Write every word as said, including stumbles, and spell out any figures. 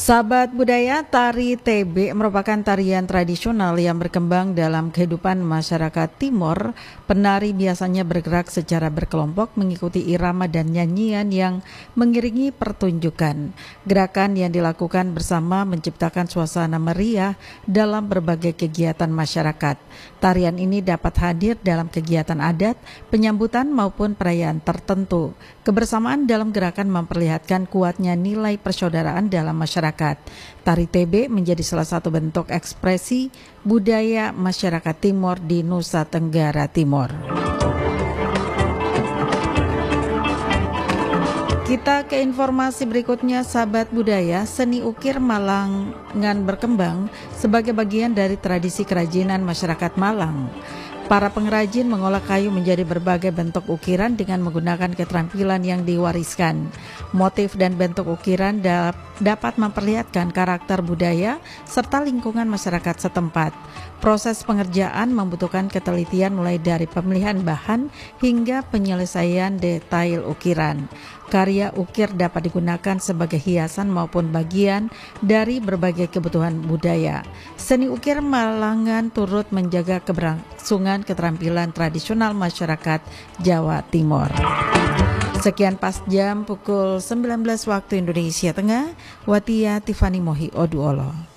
Sahabat budaya, tari T B merupakan tarian tradisional yang berkembang dalam kehidupan masyarakat Timor. Penari biasanya bergerak secara berkelompok mengikuti irama dan nyanyian yang mengiringi pertunjukan. Gerakan yang dilakukan bersama menciptakan suasana meriah dalam berbagai kegiatan masyarakat. Tarian ini dapat hadir dalam kegiatan adat, penyambutan maupun perayaan tertentu. Kebersamaan dalam gerakan memperlihatkan kuatnya nilai persaudaraan dalam masyarakat. Tari T B menjadi salah satu bentuk ekspresi budaya masyarakat Timor di Nusa Tenggara Timur. Kita ke informasi berikutnya, sahabat budaya. Seni ukir Malangan berkembang sebagai bagian dari tradisi kerajinan masyarakat Malang. Para pengrajin mengolah kayu menjadi berbagai bentuk ukiran dengan menggunakan keterampilan yang diwariskan. Motif dan bentuk ukiran dapat memperlihatkan karakter budaya serta lingkungan masyarakat setempat. Proses pengerjaan membutuhkan ketelitian mulai dari pemilihan bahan hingga penyelesaian detail ukiran. Karya ukir dapat digunakan sebagai hiasan maupun bagian dari berbagai kebutuhan budaya. Seni ukir Malangan turut menjaga keberlangsungan keterampilan tradisional masyarakat Jawa Timur. Sekian pas jam pukul sembilan belas waktu Indonesia Tengah, Watia Tiffany Mohi Oduolo.